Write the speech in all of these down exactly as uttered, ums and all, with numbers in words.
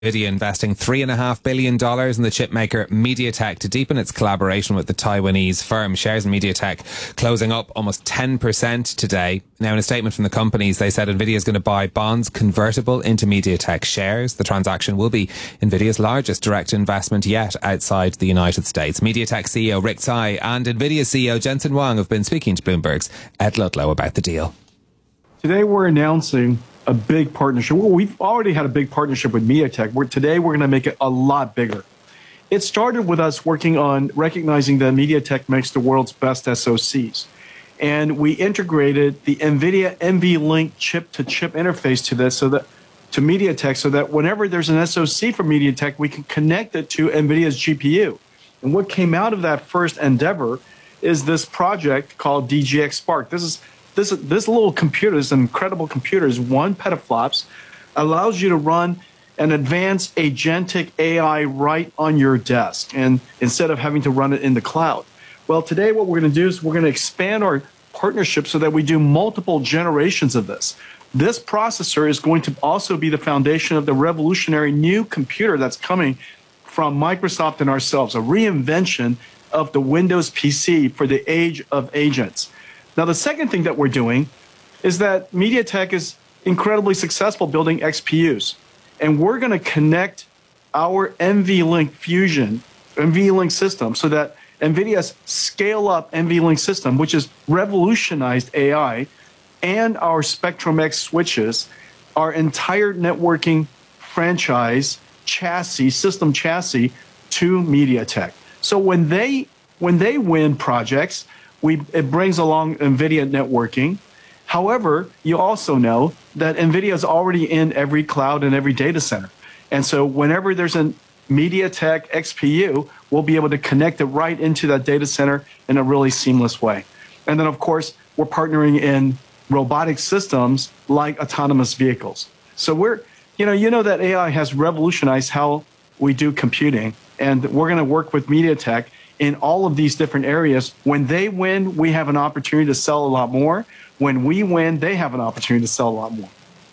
NVIDIA investing three point five billion dollars in the chipmaker MediaTek to deepen its collaboration with the Taiwanese firm. Shares in MediaTek closing up almost ten percent today. Now, in a statement from the companies, they said NVIDIA is going to buy bonds convertible into MediaTek shares. The transaction will be NVIDIA's largest direct investment yet outside the United States. MediaTek C E O Rick Tsai and NVIDIA C E O Jensen Huang have been speaking to Bloomberg's Ed Ludlow about the deal. Today we're announcing a big partnership. Well, we've already had a big partnership with MediaTek. We're, today we're going to make it a lot bigger. It started with us working on recognizing that MediaTek makes the world's best S O Cs. And we integrated the NVIDIA NVLink chip-to-chip interface to this, so that to MediaTek, so that whenever there's an S O C from MediaTek, we can connect it to NVIDIA's G P U. And what came out of that first endeavor is this project called D G X Spark. This is This, this little computer, this incredible computer, is one petaflops, allows you to run an advanced agentic A I right on your desk, and instead of having to run it in the cloud. Well, today what we're going to do is we're going to expand our partnership so that we do multiple generations of this. This processor is going to also be the foundation of the revolutionary new computer that's coming from Microsoft and ourselves, a reinvention of the Windows P C for the age of agents. Now, the second thing that we're doing is that MediaTek is incredibly successful building X P Us. And we're going to connect our NVLink Fusion, NVLink system, so that NVIDIA's scale-up NVLink system, which has revolutionized A I, and our Spectrum X switches, our entire networking franchise chassis, system chassis, to MediaTek. So when they, when they win projects, We, it brings along NVIDIA networking. However, you also know that NVIDIA is already in every cloud and every data center. And so whenever there's a MediaTek X P U, we'll be able to connect it right into that data center in a really seamless way. And then, of course, we're partnering in robotic systems like autonomous vehicles. So we're, you know, you know that A I has revolutionized how we do computing, and we're going to work with MediaTek in all of these different areas. When they win, we have an opportunity to sell a lot more. When we win, they have an opportunity to sell a lot more.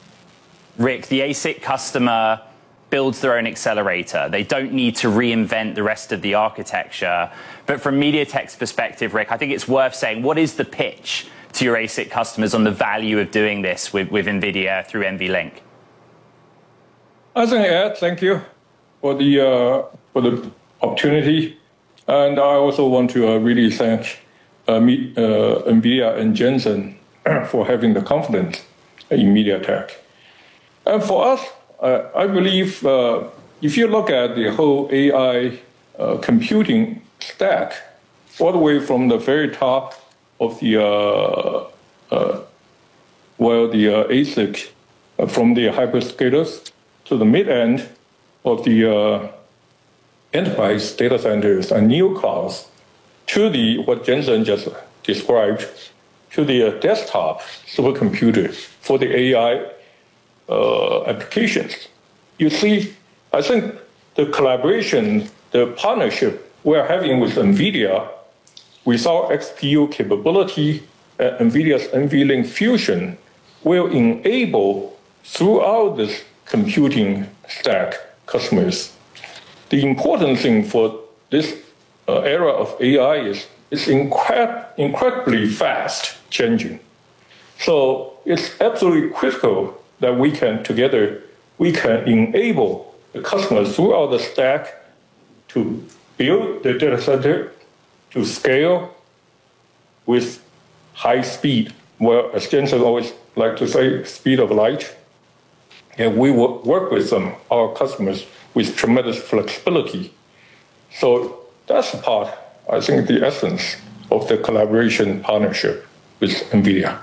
Rick, the A S I C customer builds their own accelerator. They don't need to reinvent the rest of the architecture. But from MediaTek's perspective, Rick, I think it's worth saying, what is the pitch to your A S I C customers on the value of doing this with, with NVIDIA through NVLink? I think, Ed, thank you for the, uh, for the opportunity. And I also want to uh, really thank uh, me, uh, NVIDIA and Jensen for having the confidence in MediaTek. And for us, uh, I believe uh, if you look at the whole A I uh, computing stack, all the way from the very top of the, uh, uh, well, the uh, A S I C, uh, from the hyperscalers to the mid-end of the uh, enterprise data centers and new clouds, to the what Jensen just described, to the uh, desktop supercomputer for the A I uh, applications. You see, I think the collaboration, the partnership we're having with NVIDIA, with our X P U capability, uh, NVIDIA's NVLink Fusion, will enable throughout this computing stack customers. The important thing for this uh, era of A I is it's incred incredibly fast changing. So it's absolutely critical that we can together, we can enable the customers throughout the stack to build the data center, to scale with high speed. Well, as Jensen always like to say, speed of light. And we will work with them, our customers, with tremendous flexibility. So that's the part, I think, the essence of the collaboration partnership with NVIDIA.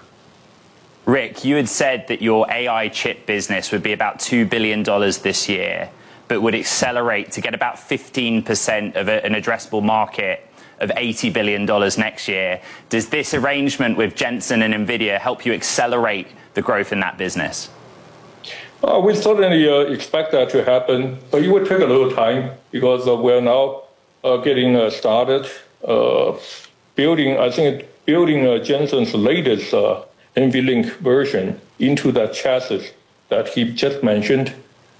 Rick, you had said that your A I chip business would be about two billion dollars this year, but would accelerate to get about fifteen percent of a, an addressable market of eighty billion dollars next year. Does this arrangement with Jensen and NVIDIA help you accelerate the growth in that business? Uh, we certainly uh, expect that to happen, but it will take a little time because uh, we're now uh, getting uh, started uh, building, I think, building uh, Jensen's latest uh, NVLink version into that chassis that he just mentioned.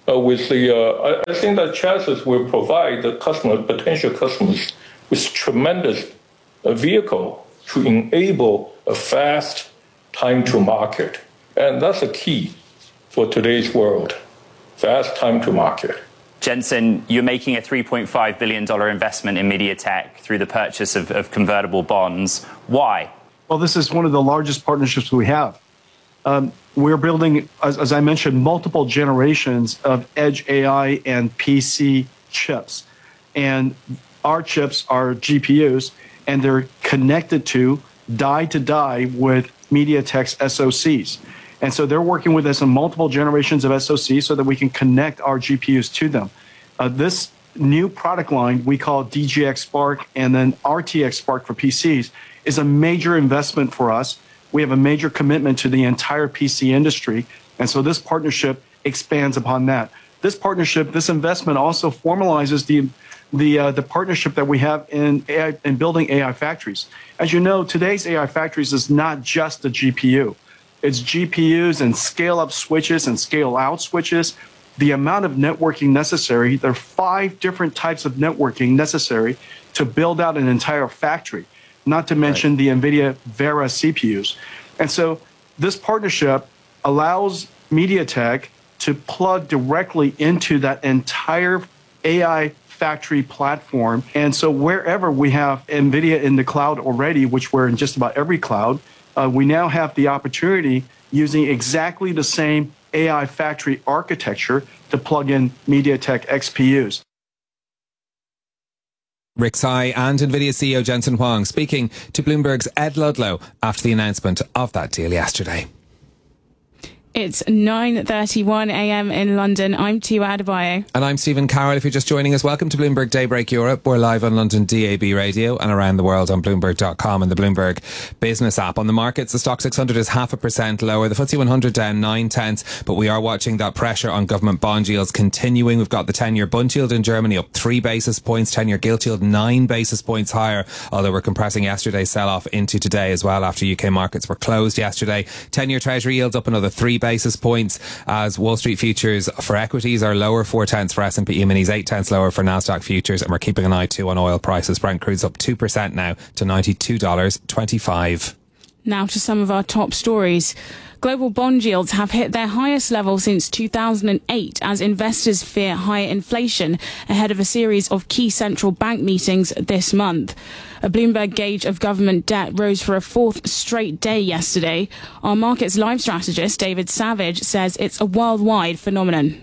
uh, with the, uh, I, I think that chassis will provide the customer, potential customers with tremendous uh, vehicle to enable a fast time to market. And that's a key for today's world, fast time to market. Jensen, you're making a three point five billion dollars investment in MediaTek through the purchase of, of convertible bonds. Why? Well, this is one of the largest partnerships we have. Um, we're building, as, as I mentioned, multiple generations of edge A I and P C chips. And our chips are G P Us, and they're connected to die to die with MediaTek's S O Cs. And so they're working with us on multiple generations of S O Cs so that we can connect our G P Us to them. Uh, this new product line we call D G X Spark and then R T X Spark for P Cs is a major investment for us. We have a major commitment to the entire P C industry. And so this partnership expands upon that. This partnership, this investment also formalizes the the uh, the partnership that we have in A I, in building A I factories. As you know, today's A I factories is not just the G P U. It's G P Us and scale-up switches and scale-out switches. The amount of networking necessary, there are five different types of networking necessary to build out an entire factory, not to mention right. the NVIDIA Vera C P Us. And so this partnership allows MediaTek to plug directly into that entire A I factory platform. And so wherever we have NVIDIA in the cloud already, which we're in just about every cloud, Uh, we now have the opportunity using exactly the same A I factory architecture to plug in MediaTek X P Us. Rick Tsai and NVIDIA C E O Jensen Huang speaking to Bloomberg's Ed Ludlow after the announcement of that deal yesterday. It's nine thirty-one a.m. in London. I'm Tiwa Adebayo. And I'm Stephen Carroll. If you're just joining us, welcome to Bloomberg Daybreak Europe. We're live on London D A B radio and around the world on Bloomberg dot com and the Bloomberg Business app. On the markets, the Stock six hundred is half a percent lower. The F T S E one hundred down nine tenths. But we are watching that pressure on government bond yields continuing. We've got the ten-year Bund yield in Germany up three basis points. ten-year gilt yield nine basis points higher. Although we're compressing yesterday's sell-off into today as well after U K markets were closed yesterday. ten-year Treasury yields up another three basis points as Wall Street futures for equities are lower, four tenths for S and P E-minis, eight tenths lower for Nasdaq futures, and we're keeping an eye too on oil prices. Brent crude's up two percent now to ninety-two dollars twenty-five. Now to some of our top stories. Global bond yields have hit their highest level since two thousand eight as investors fear higher inflation ahead of a series of key central bank meetings this month. A Bloomberg gauge of government debt rose for a fourth straight day yesterday. Our markets live strategist, David Savage, says it's a worldwide phenomenon.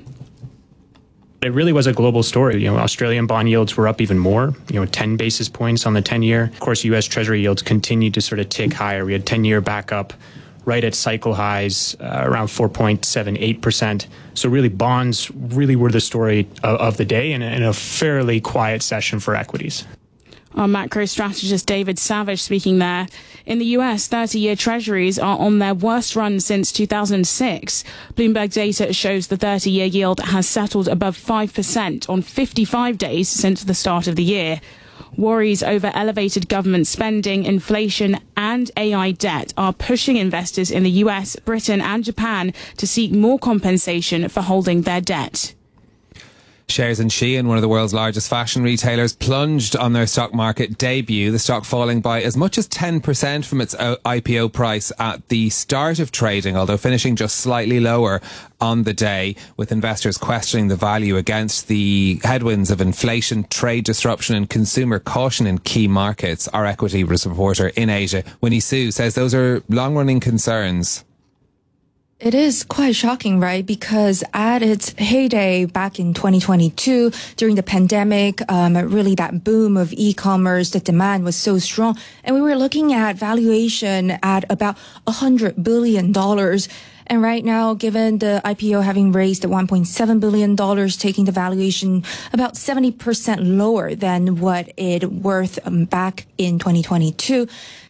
It really was a global story. You know, Australian bond yields were up even more, you know, ten basis points on the ten-year. Of course, U S Treasury yields continued to sort of tick higher. We had ten-year back up right at cycle highs, uh, around four point seven eight percent. So really, bonds really were the story of, of the day and, and a fairly quiet session for equities. Our macro strategist David Savage speaking there. In the U S, thirty-year treasuries are on their worst run since two thousand six. Bloomberg data shows the thirty-year yield has settled above five percent on fifty-five days since the start of the year. Worries over elevated government spending, inflation and A I debt are pushing investors in the U S, Britain and Japan to seek more compensation for holding their debt. Shares in Shein, one of the world's largest fashion retailers, plunged on their stock market debut, the stock falling by as much as ten percent from its I P O price at the start of trading, although finishing just slightly lower on the day, with investors questioning the value against the headwinds of inflation, trade disruption and consumer caution in key markets. Our equity reporter in Asia, Winnie Su, says those are long-running concerns. It is quite shocking, right? Because at its heyday back in twenty twenty-two, during the pandemic, um, really that boom of e-commerce, the demand was so strong. And we were looking at valuation at about one hundred billion dollars. And right now, given the I P O having raised one point seven billion dollars, taking the valuation about seventy percent lower than what it worth um, back in twenty twenty-two.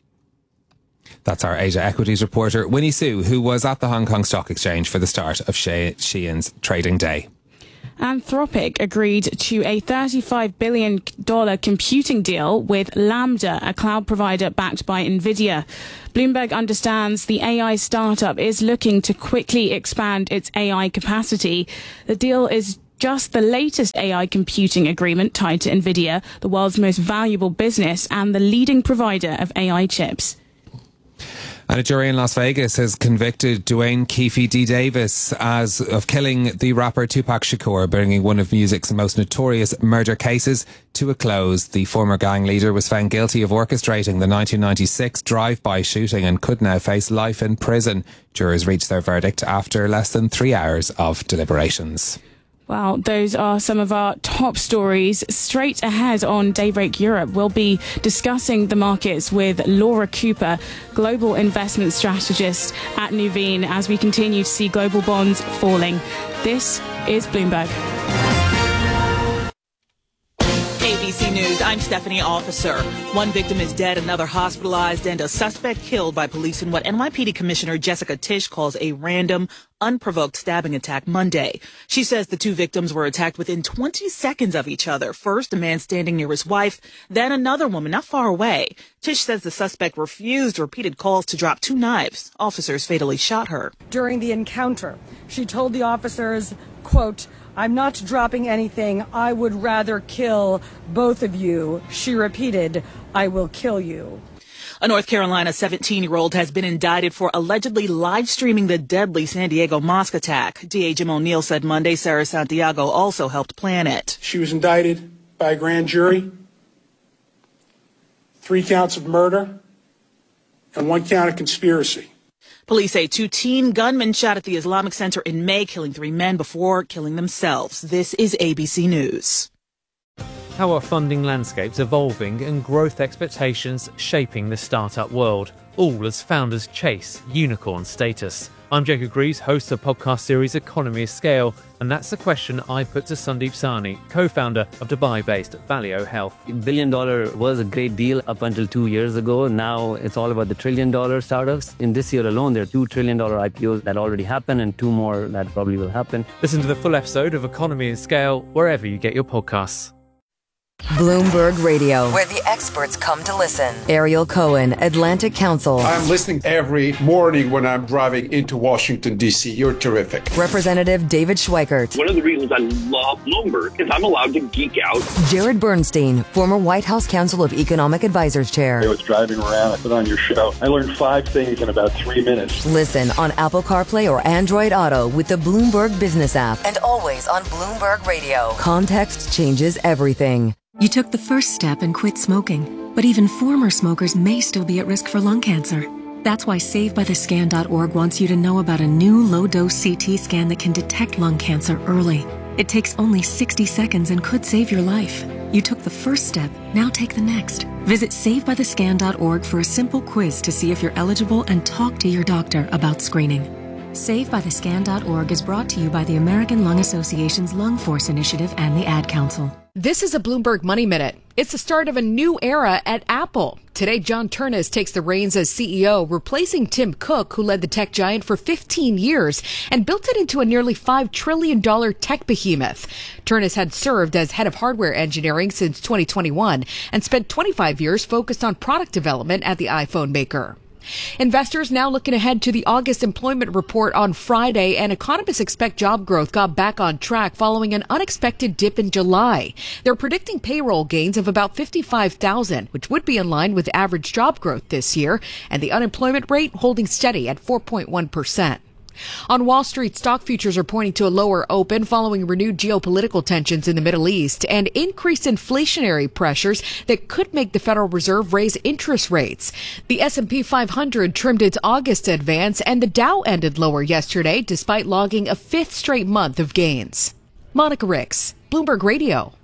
That's our Asia equities reporter, Winnie Su, who was at the Hong Kong Stock Exchange for the start of Shein's trading day. Anthropic agreed to a thirty-five billion dollars computing deal with Lambda, a cloud provider backed by NVIDIA. Bloomberg understands the A I startup is looking to quickly expand its A I capacity. The deal is just the latest A I computing agreement tied to NVIDIA, the world's most valuable business and the leading provider of A I chips. And a jury in Las Vegas has convicted Duane Keffe D. Davis as of killing the rapper Tupac Shakur, bringing one of music's most notorious murder cases to a close. The former gang leader was found guilty of orchestrating the nineteen ninety-six drive-by shooting and could now face life in prison. Jurors reached their verdict after less than three hours of deliberations. Well, those are some of our top stories. Straight ahead on Daybreak Europe, we'll be discussing the markets with Laura Cooper, global investment strategist at Nuveen, as we continue to see global bonds falling. This is Bloomberg. A B C News, I'm Stephanie Officer. One victim is dead, another hospitalized, and a suspect killed by police in what N Y P D Commissioner Jessica Tisch calls a random, unprovoked stabbing attack Monday. She says the two victims were attacked within twenty seconds of each other. First, a man standing near his wife, then another woman not far away. Tisch says the suspect refused repeated calls to drop two knives. Officers fatally shot her. During the encounter, she told the officers, quote, "I'm not dropping anything. I would rather kill both of you." She repeated, "I will kill you." A North Carolina seventeen-year-old has been indicted for allegedly live streaming the deadly San Diego mosque attack. D A Jim O'Neill said Monday Sarah Santiago also helped plan it. She was indicted by a grand jury, three counts of murder, and one count of conspiracy. Police say two teen gunmen shot at the Islamic Center in May, killing three men before killing themselves. This is A B C News. How are funding landscapes evolving and growth expectations shaping the startup world, all as founders chase unicorn status? I'm Jacob Greaves, host of the podcast series Economy of Scale, and that's the question I put to Sandeep Sahni, co-founder of Dubai-based Valeo Health. Billion dollar was a great deal up until two years ago. Now it's all about the trillion dollar startups. In this year alone, there are two trillion dollar I P Os that already happened and two more that probably will happen. Listen to the full episode of Economy of Scale wherever you get your podcasts. Bloomberg Radio, where the experts come to listen. Ariel Cohen, Atlantic Council. I'm listening every morning when I'm driving into Washington, D C. You're terrific. Representative David Schweikert. One of the reasons I love Bloomberg is I'm allowed to geek out. Jared Bernstein, former White House Council of Economic Advisors Chair. I was driving around, I put on your show. I learned five things in about three minutes. Listen on Apple CarPlay or Android Auto with the Bloomberg Business app. And always on Bloomberg Radio. Context changes everything. You took the first step and quit smoking, but even former smokers may still be at risk for lung cancer. That's why Save By The Scan dot org wants you to know about a new low-dose C T scan that can detect lung cancer early. It takes only sixty seconds and could save your life. You took the first step, now take the next. Visit Save By The Scan dot org for a simple quiz to see if you're eligible and talk to your doctor about screening. Save By The Scan dot org is brought to you by the American Lung Association's Lung Force Initiative and the Ad Council. This is a Bloomberg Money Minute. It's the start of a new era at Apple. Today, John Ternus takes the reins as C E O, replacing Tim Cook, who led the tech giant for fifteen years and built it into a nearly five trillion dollars tech behemoth. Ternus had served as head of hardware engineering since twenty twenty-one and spent twenty-five years focused on product development at the iPhone maker. Investors now looking ahead to the August employment report on Friday, and economists expect job growth got back on track following an unexpected dip in July. They're predicting payroll gains of about fifty-five thousand, which would be in line with average job growth this year, and the unemployment rate holding steady at four point one percent. On Wall Street, stock futures are pointing to a lower open following renewed geopolitical tensions in the Middle East and increased inflationary pressures that could make the Federal Reserve raise interest rates. The S and P five hundred trimmed its August advance, and the Dow ended lower yesterday despite logging a fifth straight month of gains. Monica Ricks, Bloomberg Radio.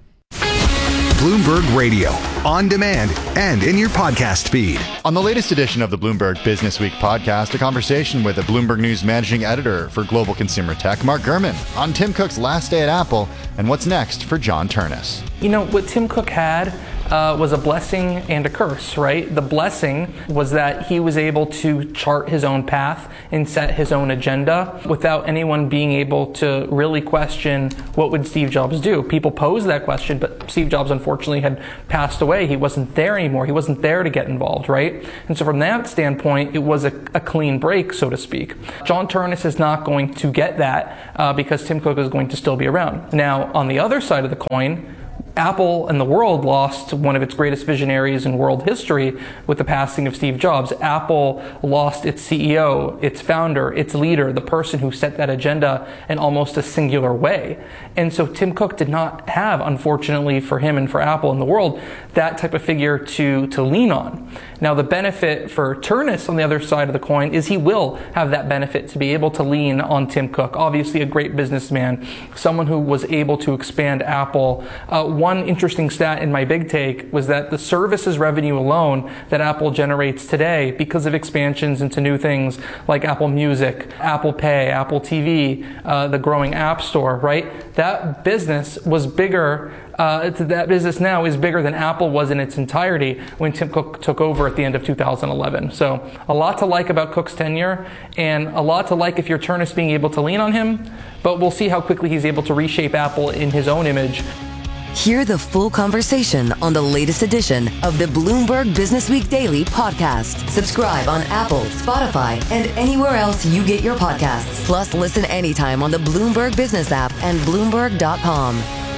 Bloomberg Radio, on demand and in your podcast feed. On the latest edition of the Bloomberg Business Week podcast, a conversation with the Bloomberg News managing editor for global consumer tech, Mark Gurman, on Tim Cook's last day at Apple and what's next for John Ternus. You know, what Tim Cook had uh, was a blessing and a curse, right? The blessing was that he was able to chart his own path and set his own agenda without anyone being able to really question what would Steve Jobs do. People posed that question, but Steve Jobs unfortunately had passed away. He wasn't there anymore. He wasn't there to get involved, right? And so from that standpoint, it was a, a clean break, so to speak. John Ternus is not going to get that uh, because Tim Cook is going to still be around. Now, on the other side of the coin, Apple and the world lost one of its greatest visionaries in world history with the passing of Steve Jobs. Apple lost its C E O, its founder, its leader, the person who set that agenda in almost a singular way. And so Tim Cook did not have, unfortunately for him and for Apple and the world, that type of figure to, to lean on. Now, the benefit for Ternus on the other side of the coin is he will have that benefit to be able to lean on Tim Cook. Obviously, a great businessman, someone who was able to expand Apple. Uh, one interesting stat in my big take was that the services revenue alone that Apple generates today, because of expansions into new things like Apple Music, Apple Pay, Apple T V, uh, the growing App Store, right? That business was bigger Uh, that business now is bigger than Apple was in its entirety when Tim Cook took over at the end of two thousand eleven. So a lot to like about Cook's tenure, and a lot to like if you're Ternus being able to lean on him, but we'll see how quickly he's able to reshape Apple in his own image. Hear the full conversation on the latest edition of the Bloomberg Business Week Daily podcast. Subscribe on Apple, Spotify, and anywhere else you get your podcasts. Plus, listen anytime on the Bloomberg Business app and Bloomberg dot com.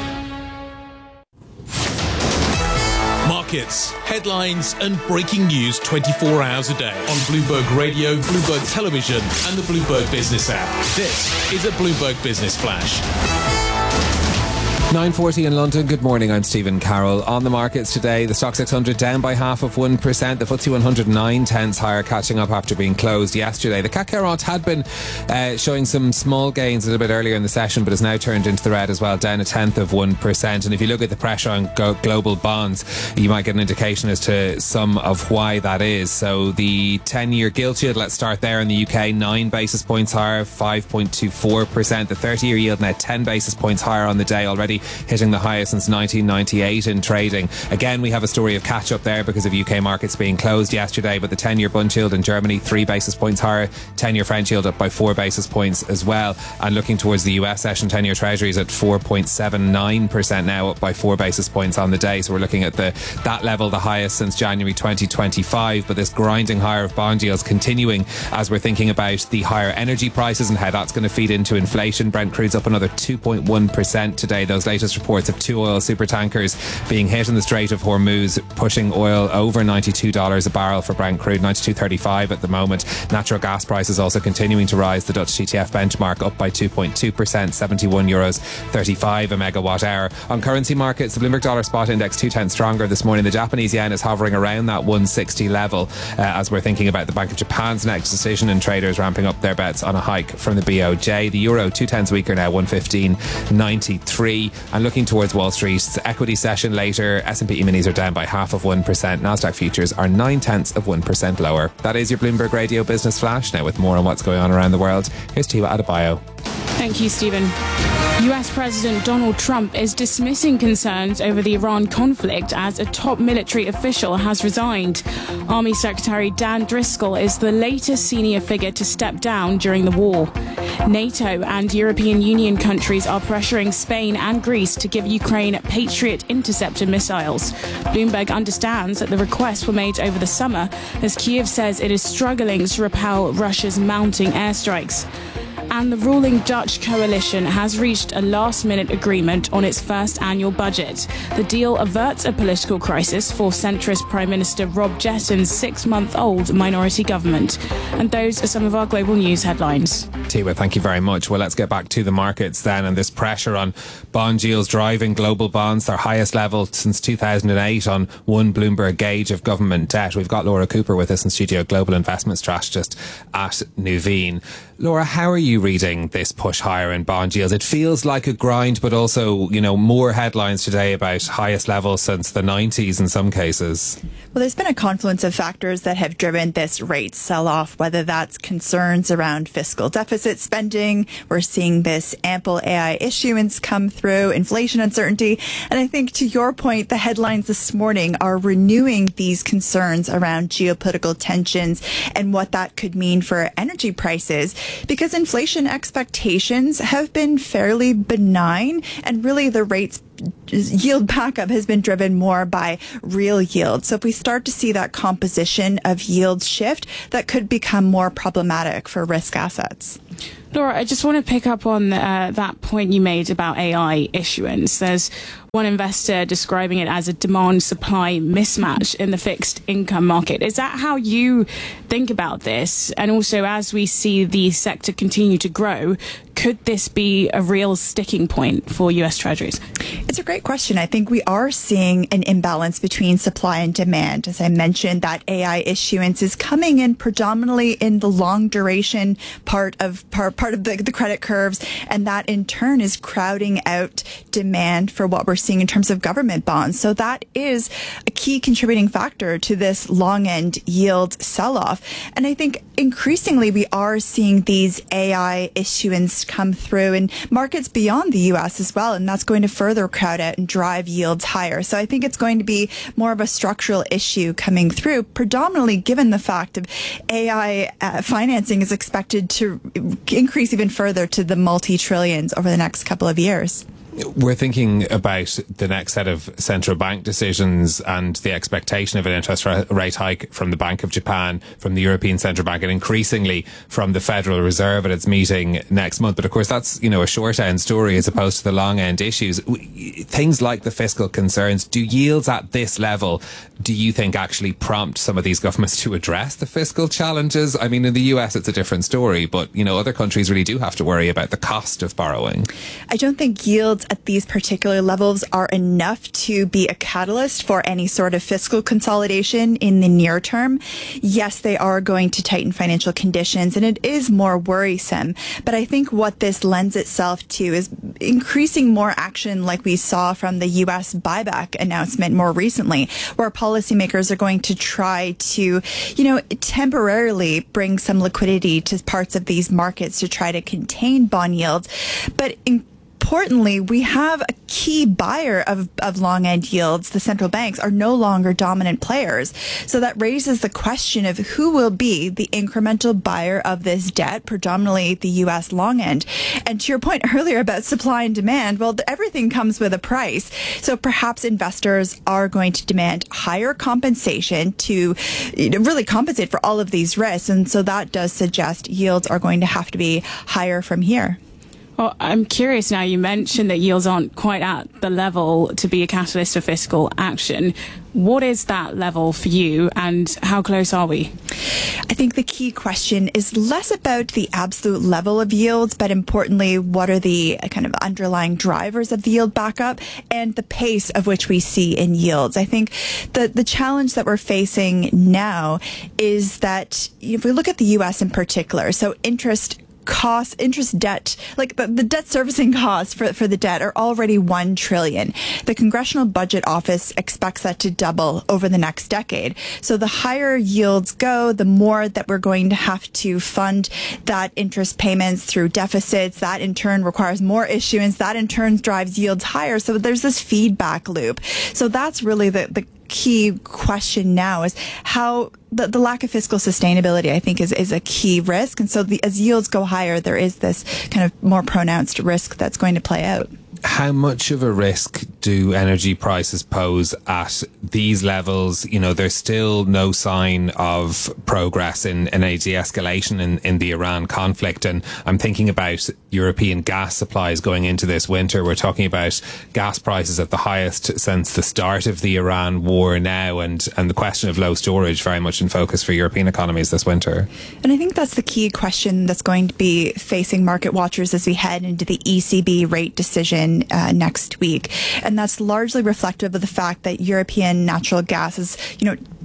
Markets, headlines and breaking news twenty-four hours a day on Bloomberg Radio, Bloomberg Television and the Bloomberg Business app. This is a Bloomberg Business Flash. nine forty in London. Good morning, I'm Stephen Carroll. On the markets today, the Stock six hundred down by half of one percent. The F T S E one hundred nine tenths higher, catching up after being closed yesterday. The C A C forty had been uh, showing some small gains a little bit earlier in the session, but has now turned into the red as well, down a tenth of one percent. And if you look at the pressure on go- global bonds, you might get an indication as to some of why that is. So the ten-year gilt yield, let's start there in the U K, nine basis points higher, five point two four percent. The thirty-year yield now ten basis points higher on the day, already hitting the highest since nineteen ninety-eight in trading. Again, we have a story of catch-up there because of U K markets being closed yesterday, but the ten-year Bund yield in Germany, three basis points higher, ten-year French yield up by four basis points as well. And looking towards the U S session, ten-year Treasuries at four point seven nine percent now, up by four basis points on the day. So we're looking at the that level, the highest since January twenty twenty-five, but this grinding higher of bond yields continuing as we're thinking about the higher energy prices and how that's going to feed into inflation. Brent crude's up another two point one percent today. Those latest reports of two oil super tankers being hit in the Strait of Hormuz, pushing oil over ninety-two dollars a barrel for Brent crude, ninety-two thirty-five at the moment. Natural gas prices also continuing to rise. The Dutch T T F benchmark up by two point two percent, seventy-one euros thirty-five a megawatt hour. On currency markets, the Bloomberg dollar spot index two tenths stronger this morning. The Japanese yen is hovering around that one sixty level uh, as we're thinking about the Bank of Japan's next decision, and traders ramping up their bets on a hike from the B O J. The euro two tenths weaker now, one fifteen ninety-three. And looking towards Wall Street's equity session later, S and P E-minis are down by half of one percent. Nasdaq futures are nine tenths of one percent lower. That is your Bloomberg Radio Business Flash. Now with more on what's going on around the world, here's Tiwa Adebayo. Thank you, Stephen. U S President Donald Trump is dismissing concerns over the Iran conflict as a top military official has resigned. Army Secretary Dan Driscoll is the latest senior figure to step down during the war. NATO and European Union countries are pressuring Spain and Greece to give Ukraine Patriot interceptor missiles. Bloomberg understands that the requests were made over the summer as Kyiv says it is struggling to repel Russia's mounting airstrikes. And the ruling Dutch coalition has reached a last-minute agreement on its first annual budget. The deal averts a political crisis for centrist Prime Minister Rob Jetten's six-month-old minority government. And those are some of our global news headlines. Tiwa, thank you very much. Well, let's get back to the markets then, and this pressure on bond yields driving global bonds, their highest level since two thousand eight on one Bloomberg gauge of government debt. We've got Laura Cooper with us in studio, global investment strategist at Nuveen. Laura, how are you you reading this push higher in bond yields? It feels like a grind, but also, you know, more headlines today about highest levels since the nineties in some cases. Well, there's been a confluence of factors that have driven this rate sell-off, whether that's concerns around fiscal deficit spending. We're seeing this ample A I issuance come through, inflation uncertainty. And I think to your point, the headlines this morning are renewing these concerns around geopolitical tensions and what that could mean for energy prices, because inflation expectations have been fairly benign, and really the rates yield backup has been driven more by real yield. So if we start to see that composition of yields shift, that could become more problematic for risk assets. Laura, I just want to pick up on uh, that point you made about A I issuance. There's one investor describing it as a demand-supply mismatch in the fixed income market. Is that how you think about this? And also, as we see the sector continue to grow, could this be a real sticking point for U S Treasuries? It's a great question. I think we are seeing an imbalance between supply and demand. As I mentioned, that A I issuance is coming in predominantly in the long duration part of part, part of the, the credit curves, and that in turn is crowding out demand for what we're seeing in terms of government bonds. So that is a key contributing factor to this long end yield sell-off. And I think increasingly we are seeing these A I issuance come through in markets beyond the U S as well, and that's going to further crowd out and drive yields higher. So I think it's going to be more of a structural issue coming through, predominantly given the fact of A I uh, financing is expected to increase even further to the multi-trillions over the next couple of years. We're thinking about the next set of central bank decisions and the expectation of an interest rate hike from the Bank of Japan, from the European Central Bank, and increasingly from the Federal Reserve at its meeting next month. But of course, that's, you know, a short end story as opposed to the long end issues. Things like the fiscal concerns, do yields at this level, do you think actually prompt some of these governments to address the fiscal challenges? I mean, in the U S, it's a different story, but, you know, other countries really do have to worry about the cost of borrowing. I don't think yields at these particular levels are enough to be a catalyst for any sort of fiscal consolidation in the near term. Yes, they are going to tighten financial conditions, and it is more worrisome. But I think what this lends itself to is increasing more action like we saw from the U S buyback announcement more recently, where policymakers are going to try to, you know, temporarily bring some liquidity to parts of these markets to try to contain bond yields. But in Importantly, we have a key buyer of, of long end yields. The central banks are no longer dominant players. So that raises the question of who will be the incremental buyer of this debt, predominantly the U S long end. And to your point earlier about supply and demand, well, everything comes with a price. So perhaps investors are going to demand higher compensation to, you know, really compensate for all of these risks. And so that does suggest yields are going to have to be higher from here. Well, I'm curious now, you mentioned that yields aren't quite at the level to be a catalyst for fiscal action. What is that level for you, and how close are we? I think the key question is less about the absolute level of yields, but importantly, what are the kind of underlying drivers of the yield backup and the pace of which we see in yields. I think the, the challenge that we're facing now is that if we look at the U S in particular, so interest costs, interest debt, like the, the debt servicing costs for, for the debt are already one trillion. The Congressional Budget Office expects that to double over the next decade. So the higher yields go, the more that we're going to have to fund that interest payments through deficits. That in turn requires more issuance. That in turn drives yields higher. So there's this feedback loop. So that's really the, the key question now is how the, the lack of fiscal sustainability, I think, is, is a key risk. And so the, as yields go higher, there is this kind of more pronounced risk that's going to play out. How much of a risk do energy prices pose at these levels? You know, there's still no sign of progress in, in a de-escalation in, in the Iran conflict. And I'm thinking about European gas supplies going into this winter. We're talking about gas prices at the highest since the start of the Iran war now. And, and the question of low storage very much in focus for European economies this winter. And I think that's the key question that's going to be facing market watchers as we head into the E C B rate decision Uh, next week. And that's largely reflective of the fact that European natural gas is, you know,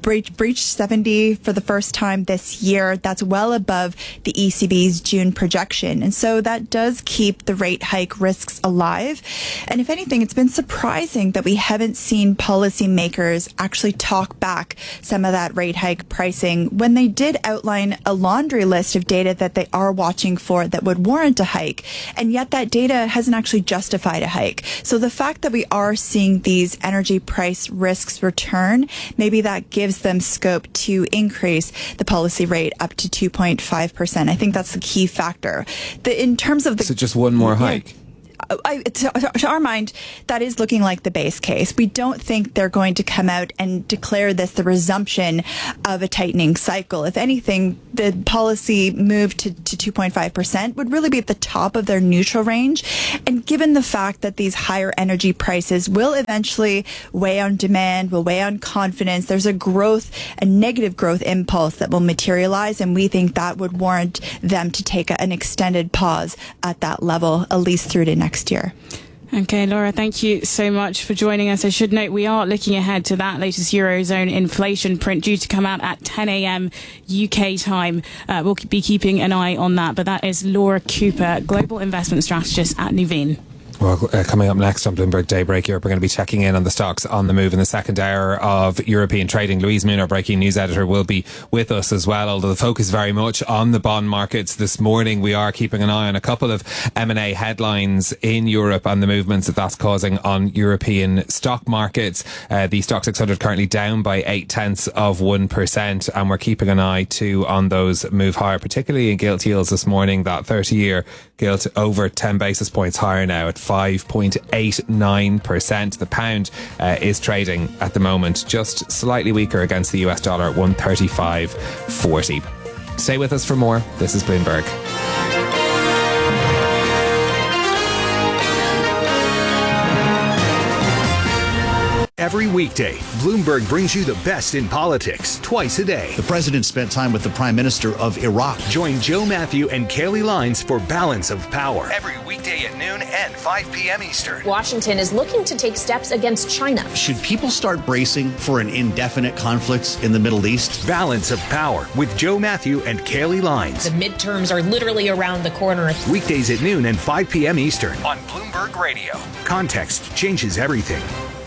breached, breached seventy for the first time this year. That's well above the E C B's June projection. And so that does keep the rate hike risks alive. And if anything, it's been surprising that we haven't seen policymakers actually talk back some of that rate hike pricing when they did outline a laundry list of data that they are watching for that would warrant a hike. And yet that data hasn't actually justified a hike. So the fact that we are seeing these energy price risks return, maybe that gives them scope to increase the policy rate up to two point five percent. I think that's the key factor. The, in terms of the... So just one more hike? Yeah. I, to, to our mind, that is looking like the base case. We don't think they're going to come out and declare this the resumption of a tightening cycle. If anything, the policy move to, to two point five percent would really be at the top of their neutral range. And given the fact that these higher energy prices will eventually weigh on demand, will weigh on confidence, there's a growth, a negative growth impulse that will materialize. And we think that would warrant them to take a, an extended pause at that level, at least through to next year. Okay, Laura, thank you so much for joining us. I should note we are looking ahead to that latest Eurozone inflation print due to come out at ten a.m. U K time. Uh, we'll be keeping an eye on that. But that is Laura Cooper, Global Investment Strategist at Nuveen. Well, uh, coming up next on Bloomberg Daybreak Europe, we're going to be checking in on the stocks on the move in the second hour of European trading. Louise Moon, our breaking news editor, will be with us as well, although the focus very much on the bond markets this morning. We are keeping an eye on a couple of M and A headlines in Europe and the movements that that's causing on European stock markets. Uh, the Stock six hundred currently down by eight tenths of one percent, and we're keeping an eye too on those move higher, particularly in gilt yields this morning. That thirty-year gilt over ten basis points higher now at five point eight nine percent. The pound uh, is trading at the moment just slightly weaker against the U S dollar at one thirty-five forty. Stay with us for more. This is Bloomberg. Every weekday, Bloomberg brings you the best in politics twice a day. The president spent time with the prime minister of Iraq. Join Joe Matthew and Kaylee Lines for Balance of Power. Every weekday at noon and five p.m. Eastern. Washington is looking to take steps against China. Should people start bracing for an indefinite conflict in the Middle East? Balance of Power with Joe Matthew and Kaylee Lines. The midterms are literally around the corner. Weekdays at noon and five p.m. Eastern on Bloomberg Radio. Context changes everything.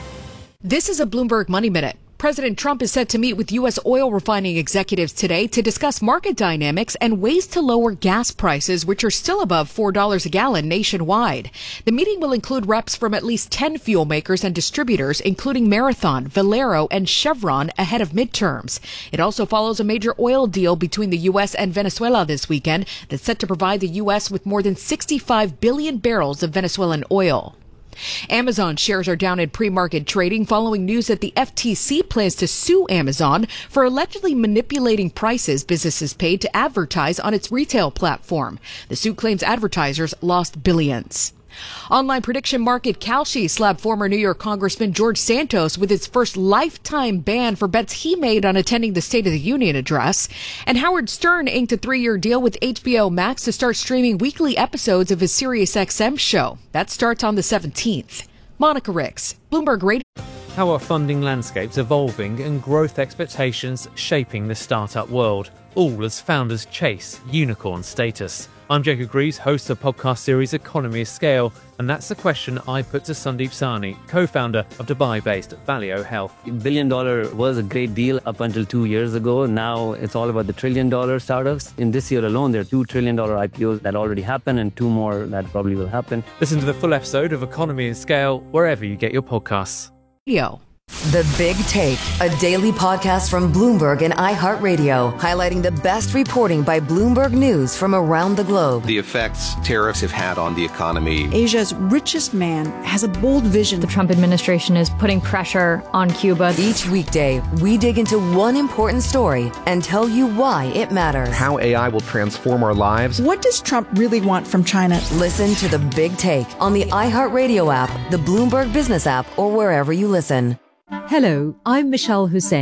This is a Bloomberg Money Minute. President Trump is set to meet with U S oil refining executives today to discuss market dynamics and ways to lower gas prices, which are still above four dollars a gallon nationwide. The meeting will include reps from at least ten fuel makers and distributors, including Marathon, Valero, and Chevron, ahead of midterms. It also follows a major oil deal between the U S and Venezuela this weekend that's set to provide the U S with more than sixty-five billion barrels of Venezuelan oil. Amazon shares are down in pre-market trading following news that the F T C plans to sue Amazon for allegedly manipulating prices businesses paid to advertise on its retail platform. The suit claims advertisers lost billions. Online prediction market Kalshi slapped former New York Congressman George Santos with its first lifetime ban for bets he made on attending the State of the Union address. And Howard Stern inked a three-year deal with H B O Max to start streaming weekly episodes of his SiriusXM show. That starts on the seventeenth. Monica Ricks, Bloomberg Radio. How are funding landscapes evolving and growth expectations shaping the startup world, all as founders chase unicorn status? I'm Jacob Greaves, host of the podcast series Economy of Scale, and that's the question I put to Sandeep Sahni, co-founder of Dubai-based Valeo Health. Billion dollar was a great deal up until two years ago. Now it's all about the trillion dollar startups. In this year alone, there are two trillion dollar I P Os that already happened and two more that probably will happen. Listen to the full episode of Economy of Scale wherever you get your podcasts. Yo. The Big Take, a daily podcast from Bloomberg and iHeartRadio, highlighting the best reporting by Bloomberg News from around the globe. The effects tariffs have had on the economy. Asia's richest man has a bold vision. The Trump administration is putting pressure on Cuba. Each weekday, we dig into one important story and tell you why it matters. How A I will transform our lives. What does Trump really want from China? Listen to The Big Take on the iHeartRadio app, the Bloomberg Business app, or wherever you listen. Hello, I'm Michelle Hussein.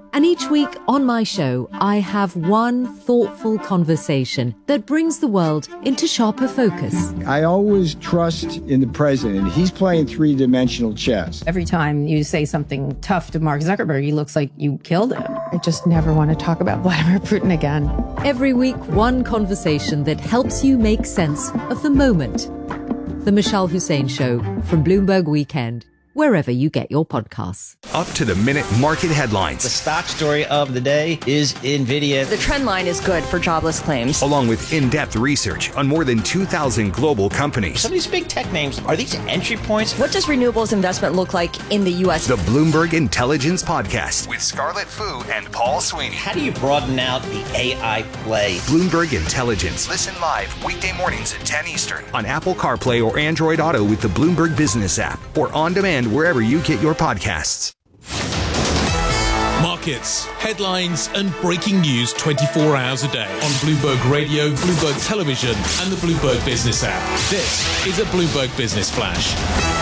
And each week on my show, I have one thoughtful conversation that brings the world into sharper focus. I always trust in the president. He's playing three-dimensional chess. Every time you say something tough to Mark Zuckerberg, he looks like you killed him. I just never want to talk about Vladimir Putin again. Every week, one conversation that helps you make sense of the moment. The Michelle Hussein Show from Bloomberg Weekend, wherever you get your podcasts. Up to the minute market headlines. The stock story of the day is NVIDIA. The trend line is good for jobless claims. Along with in-depth research on more than two thousand global companies. Some of these big tech names, are these entry points? What does renewables investment look like in the U S? The Bloomberg Intelligence Podcast with Scarlett Fu and Paul Sweeney. How do you broaden out the A I play? Bloomberg Intelligence. Listen live weekday mornings at ten Eastern on Apple CarPlay or Android Auto with the Bloomberg Business app or on demand wherever you get your podcasts. Markets, headlines, and breaking news twenty-four hours a day on Bloomberg Radio, Bloomberg Television, and the Bloomberg Business app. This is a Bloomberg Business Flash.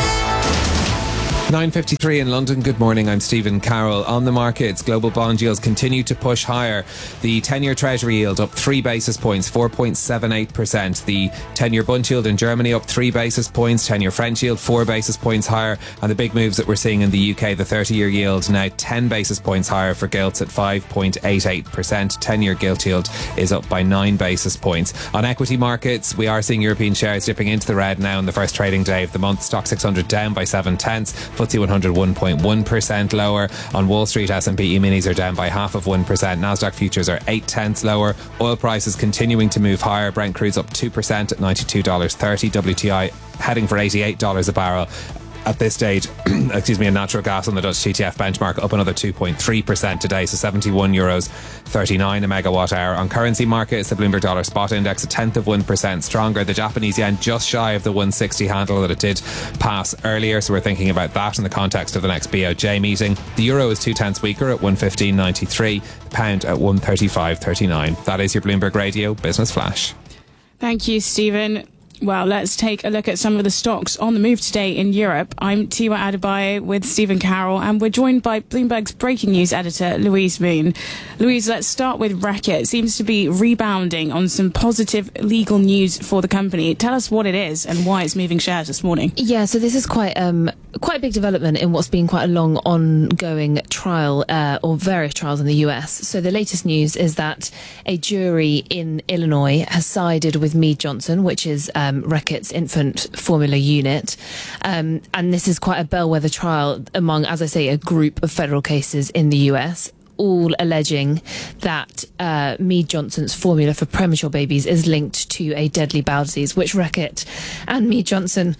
nine fifty-three in London. Good morning. I'm Stephen Carroll. On the markets, global bond yields continue to push higher. The ten-year Treasury yield up three basis points, four point seven eight percent. The ten-year Bund yield in Germany up three basis points. ten-year French yield four basis points higher. And the big moves that we're seeing in the U K, the thirty-year yield now ten basis points higher for gilts at five point eight eight percent. ten-year gilt yield is up by nine basis points. On equity markets, we are seeing European shares dipping into the red now in the first trading day of the month. Stock six hundred down by seven tenths. F T S E one hundred one point one percent lower. On Wall Street, S and P E-minis are down by half of one percent. Nasdaq futures are eight tenths lower. Oil prices continuing to move higher. Brent crude's up two percent at ninety-two dollars thirty. W T I heading for eighty-eight dollars a barrel. At this stage, excuse me, and natural gas on the Dutch T T F benchmark up another two point three percent today, so seventy-one euros thirty-nine a megawatt hour. On currency markets, the Bloomberg Dollar Spot Index a tenth of one percent stronger. The Japanese yen just shy of the one sixty handle that it did pass earlier, so we're thinking about that in the context of the next B O J meeting. The euro is two tenths weaker at one fifteen ninety-three, the pound at one thirty-five thirty-nine. That is your Bloomberg Radio Business Flash. Thank you, Stephen. Well, let's take a look at some of the stocks on the move today in Europe. I'm Tiwa Adebayo with Stephen Carroll, and we're joined by Bloomberg's breaking news editor, Louise Moon. Louise, let's start with Reckitt. It seems to be rebounding on some positive legal news for the company. Tell us what it is and why it's moving shares this morning. Yeah, so this is quite um, quite a big development in what's been quite a long ongoing trial, uh, or various trials in the U S. So the latest news is that a jury in Illinois has sided with Mead Johnson, which is uh, Um, Reckitt's infant formula unit. Um, and this is quite a bellwether trial among, as I say, a group of federal cases in the U S, all alleging that uh, Mead Johnson's formula for premature babies is linked to a deadly bowel disease, which Reckitt and Mead Johnson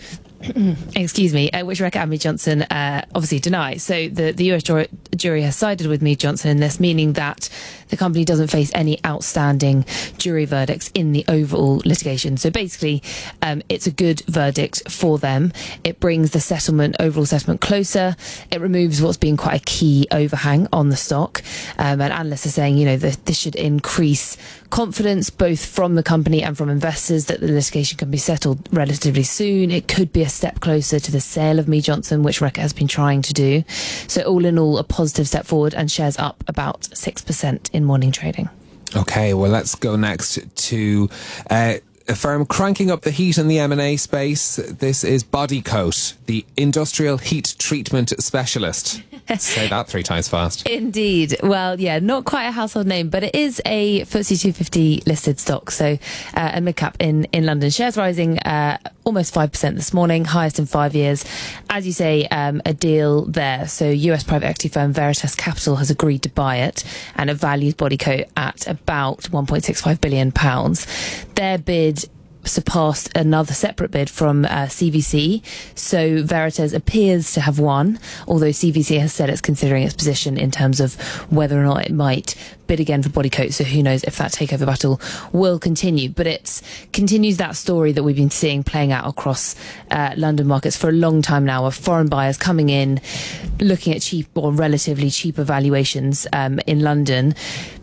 excuse me, uh, which Reckitt and Mead Johnson uh, obviously deny. So the, the U S jury, jury has sided with Mead Johnson in this, meaning that the company doesn't face any outstanding jury verdicts in the overall litigation. So basically, um, it's a good verdict for them. It brings the settlement, overall settlement, closer. It removes what's been quite a key overhang on the stock. Um, and analysts are saying, you know, that this should increase confidence both from the company and from investors that the litigation can be settled relatively soon. It could be a step closer to the sale of Mead Johnson, which Reckitt has been trying to do. So all in all, a positive step forward, and shares up about six percent in morning trading. Okay, well, let's go next to uh, a firm cranking up the heat in the M and A space. This is Bodycote, the industrial heat treatment specialist. Say that three times fast. Indeed. Well, yeah, not quite a household name, but it is a F T S E two fifty listed stock. So uh, a mid-cap in, in London. Shares rising uh, almost five percent this morning, highest in five years. As you say, um, a deal there. So U S private equity firm Veritas Capital has agreed to buy it, and it values Bodycote at about one point six five billion pounds. Their bid surpassed another separate bid from uh, C V C. So Veritas appears to have won, although C V C has said it's considering its position in terms of whether or not it might bid again for Bodycote. So who knows if that takeover battle will continue. But it continues that story that we've been seeing playing out across uh, London markets for a long time now, of foreign buyers coming in, looking at cheap or relatively cheaper valuations um, in London.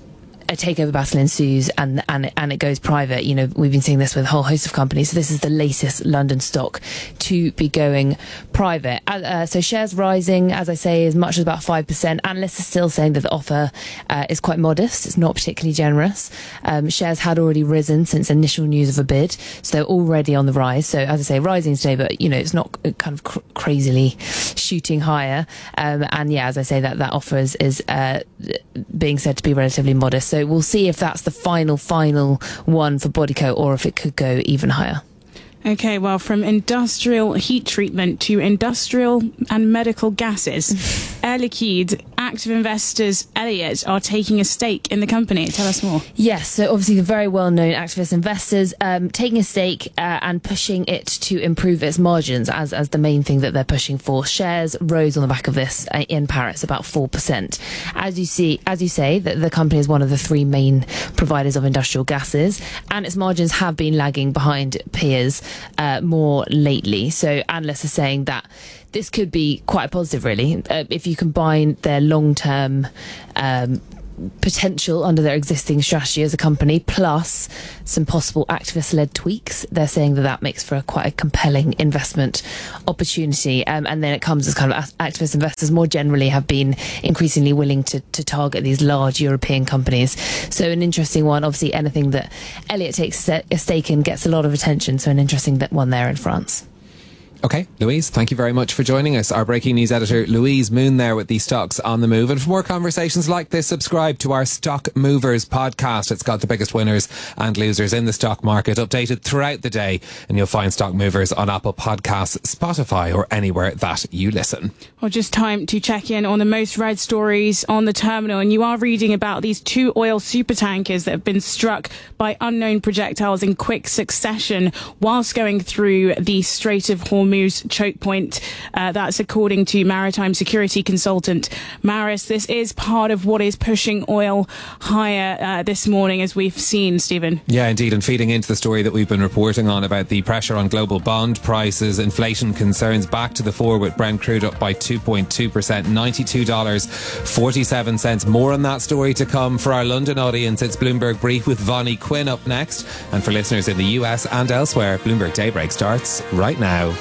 a takeover battle ensues and, and, and it goes private. You know, we've been seeing this with a whole host of companies. So this is the latest London stock to be going private. Uh, so shares rising, as I say, as much as about five percent. Analysts are still saying that the offer uh, is quite modest. It's not particularly generous. Um, shares had already risen since initial news of a bid. So they're already on the rise. So as I say, rising today, but, you know, it's not kind of cr- crazily shooting higher. Um, and yeah, as I say, that, that offer is, is uh, being said to be relatively modest. So we'll see if that's the final, final one for Bodycote or if it could go even higher. Okay, well, from industrial heat treatment to industrial and medical gases, Air Liquide, active investors Elliott are taking a stake in the company. Tell us more. Yes, so obviously the very well-known activist investors um, taking a stake uh, and pushing it to improve its margins as, as the main thing that they're pushing for. Shares rose on the back of this uh, in Paris, about four percent. As you see, as you say, the, the company is one of the three main providers of industrial gases, and its margins have been lagging behind peers Uh, more lately. So analysts are saying that this could be quite positive, really, uh, if you combine their long-term um, potential under their existing strategy as a company, plus some possible activist-led tweaks. They're saying that that makes for a quite a compelling investment opportunity. Um, and then it comes as kind of activist investors more generally have been increasingly willing to, to target these large European companies. So an interesting one. Obviously, anything that Elliott takes a stake in gets a lot of attention. So an interesting one there in France. Okay, Louise, thank you very much for joining us. Our breaking news editor, Louise Moon, there with the stocks on the move. And for more conversations like this, subscribe to our Stock Movers podcast. It's got the biggest winners and losers in the stock market updated throughout the day. And you'll find Stock Movers on Apple Podcasts, Spotify, or anywhere that you listen. Well, just time to check in on the most read stories on the terminal. And you are reading about these two oil supertankers that have been struck by unknown projectiles in quick succession whilst going through the Strait of Hormuz choke point. Uh, that's according to maritime security consultant Maris. This is part of what is pushing oil higher uh, this morning, as we've seen, Stephen. Yeah, indeed. And feeding into the story that we've been reporting on about the pressure on global bond prices, inflation concerns back to the fore with Brent crude up by two point two percent, ninety-two dollars and forty-seven cents. More on that story to come. For our London audience, it's Bloomberg Brief with Vonnie Quinn up next. And for listeners in the U S and elsewhere, Bloomberg Daybreak starts right now.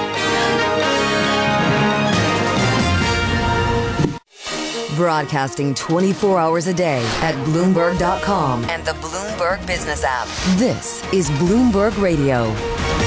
Broadcasting twenty-four hours a day at Bloomberg dot com and the Bloomberg Business app. This is Bloomberg Radio.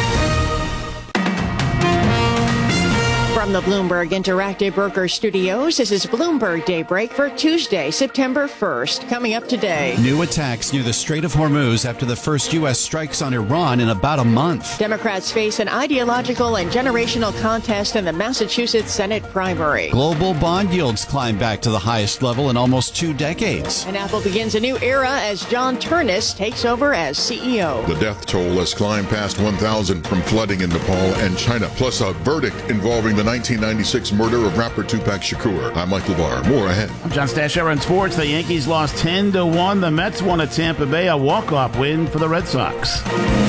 From the Bloomberg Interactive Broker Studios, this is Bloomberg Daybreak for Tuesday, September first. Coming up today. New attacks near the Strait of Hormuz after the first U S strikes on Iran in about a month. Democrats face an ideological and generational contest in the Massachusetts Senate primary. Global bond yields climb back to the highest level in almost two decades. And Apple begins a new era as John Ternus takes over as C E O. The death toll has climbed past one thousand from flooding in Nepal and China, plus a verdict involving the nineteen ninety-six murder of rapper Tupac Shakur. I'm Mike LeVar. More ahead. I'm John Stashower in sports. The Yankees lost ten to one. The Mets won at Tampa Bay. A walk-off win for the Red Sox.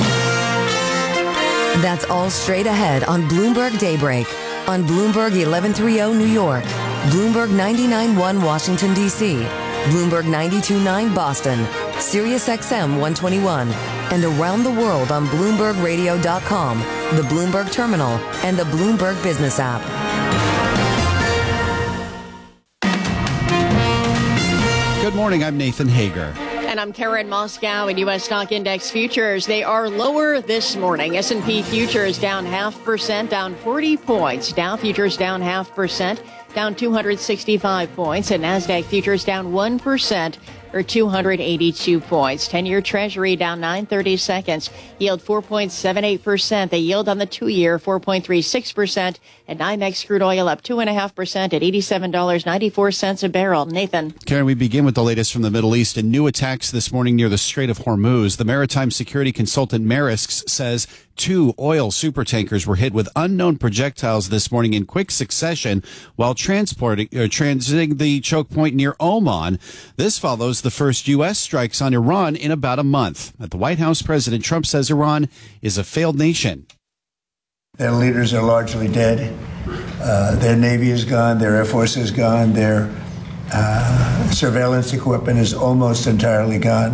That's all straight ahead on Bloomberg Daybreak. On Bloomberg eleven thirty New York, Bloomberg ninety-nine point one Washington, D C, Bloomberg ninety-two point nine Boston, Sirius X M one twenty-one, and around the world on Bloomberg Radio dot com, the Bloomberg Terminal, and the Bloomberg Business app. Good morning, I'm Nathan Hager. And I'm Karen Moscow. In U S stock index futures, they are lower this morning. S and P futures down half percent, down forty points. Dow futures down half percent, down two hundred sixty-five points. And NASDAQ futures down one percent, or two hundred eighty-two points. ten-year Treasury down nine thirty seconds. Yield four point seven eight percent. The yield on the two-year four point three six percent. And NYMEX crude oil up two point five percent at eighty-seven dollars and ninety-four cents a barrel. Nathan. Karen, we begin with the latest from the Middle East and new attacks this morning near the Strait of Hormuz. The maritime security consultant Maersk says two oil supertankers were hit with unknown projectiles this morning in quick succession while transporting or transiting the choke point near Oman. This follows the first U S strikes on Iran in about a month. At the White House, President Trump says Iran is a failed nation. Their leaders are largely dead. Uh, their Navy is gone. Their Air Force is gone. Their Uh, surveillance equipment is almost entirely gone.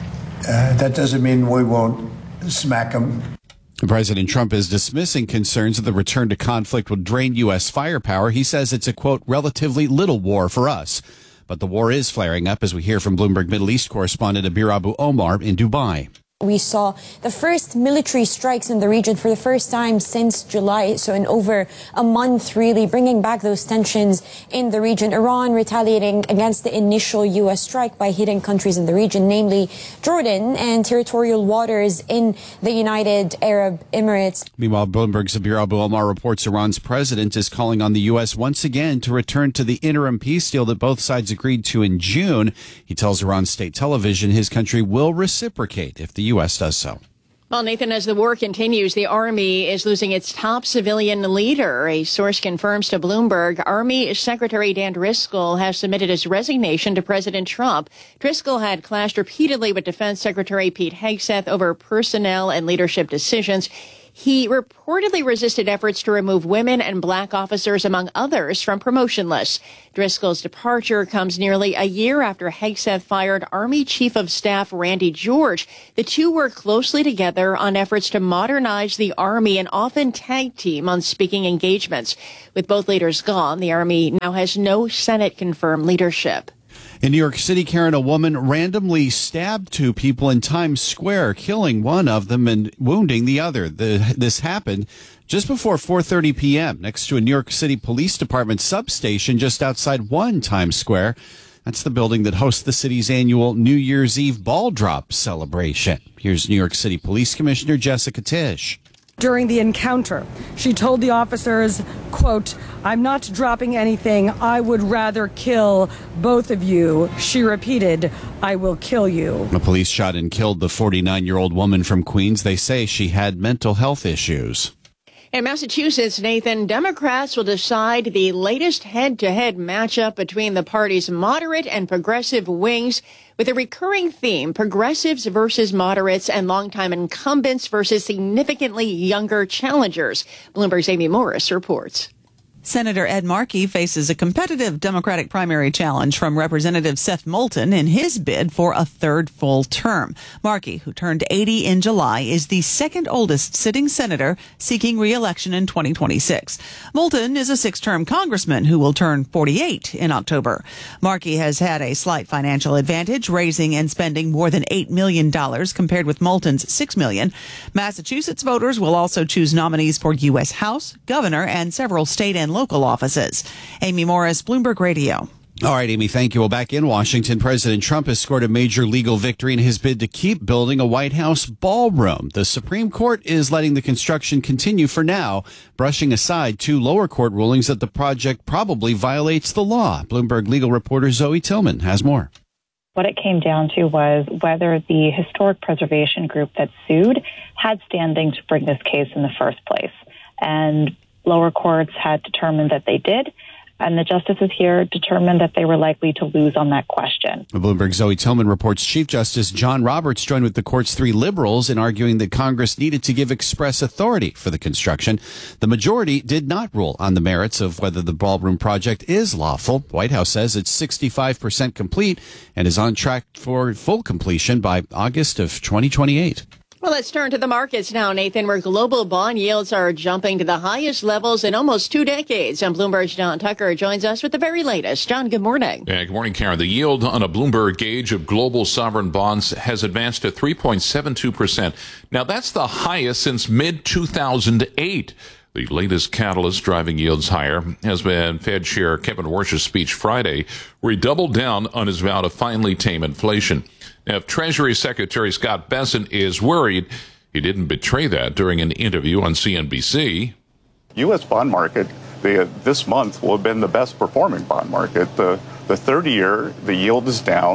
Uh, that doesn't mean we won't smack them. President Trump is dismissing concerns that the return to conflict will drain U S firepower. He says it's a, quote, relatively little war for us. But the war is flaring up, as we hear from Bloomberg Middle East correspondent Abir Abu Omar in Dubai. We saw the first military strikes in the region for the first time since July, so in over a month, really bringing back those tensions in the region. Iran retaliating against the initial U S strike by hitting countries in the region, namely Jordan and territorial waters in the United Arab Emirates. Meanwhile, Bloomberg's Abir Abu Omar reports Iran's president is calling on the U S once again to return to the interim peace deal that both sides agreed to in June. He tells Iran state television his country will reciprocate if the U S does so. Well, Nathan, as the war continues, the Army is losing its top civilian leader. A source confirms to Bloomberg Army Secretary Dan Driscoll has submitted his resignation to President Trump. Driscoll had clashed repeatedly with Defense Secretary Pete Hegseth over personnel and leadership decisions. He reportedly resisted efforts to remove women and black officers, among others, from promotion lists. Driscoll's departure comes nearly a year after Hegseth fired Army Chief of Staff Randy George. The two worked closely together on efforts to modernize the Army and often tag team on speaking engagements. With both leaders gone, the Army now has no Senate-confirmed leadership. In New York City, Karen, a woman randomly stabbed two people in Times Square, killing one of them and wounding the other. The, this happened just before four thirty p.m. next to a New York City Police Department substation just outside One Times Square. That's the building that hosts the city's annual New Year's Eve ball drop celebration. Here's New York City Police Commissioner Jessica Tisch. During the encounter, she told the officers, quote, "I'm not dropping anything. I would rather kill both of you." She repeated, "I will kill you." The police shot and killed the forty-nine-year-old woman from Queens. They say she had mental health issues. In Massachusetts, Nathan, Democrats will decide the latest head-to-head matchup between the party's moderate and progressive wings, with a recurring theme: progressives versus moderates and longtime incumbents versus significantly younger challengers. Bloomberg's Amy Morris reports. Senator Ed Markey faces a competitive Democratic primary challenge from Representative Seth Moulton in his bid for a third full term. Markey, who turned eighty in July, is the second oldest sitting senator seeking re-election in twenty twenty-six. Moulton is a six-term congressman who will turn forty-eight in October. Markey has had a slight financial advantage, raising and spending more than eight million dollars compared with Moulton's six million dollars. Massachusetts voters will also choose nominees for U S House, governor, and several state and local offices. Amy Morris, Bloomberg Radio. All right, Amy, thank you. Well, back in Washington, President Trump has scored a major legal victory in his bid to keep building a White House ballroom. The Supreme Court is letting the construction continue for now, brushing aside two lower court rulings that the project probably violates the law. Bloomberg legal reporter Zoe Tillman has more. What it came down to was whether the historic preservation group that sued had standing to bring this case in the first place. And lower courts had determined that they did, and the justices here determined that they were likely to lose on that question. Bloomberg's Zoe Tillman reports Chief Justice John Roberts joined with the court's three liberals in arguing that Congress needed to give express authority for the construction. The majority did not rule on the merits of whether the ballroom project is lawful. White House says it's sixty-five percent complete and is on track for full completion by August of twenty twenty-eight. Well, let's turn to the markets now, Nathan, where global bond yields are jumping to the highest levels in almost two decades. And Bloomberg's John Tucker joins us with the very latest. John, good morning. Yeah, good morning, Karen. The yield on a Bloomberg gauge of global sovereign bonds has advanced to three point seven two percent. Now, that's the highest since mid two thousand eight. The latest catalyst driving yields higher has been Fed Chair Kevin Warsh's speech Friday, where he doubled down on his vow to finally tame inflation. Now, if Treasury Secretary Scott Bessent is worried, he didn't betray that during an interview on C N B C. U S bond market the, this month will have been the best performing bond market. The the thirty-year, the yield is down.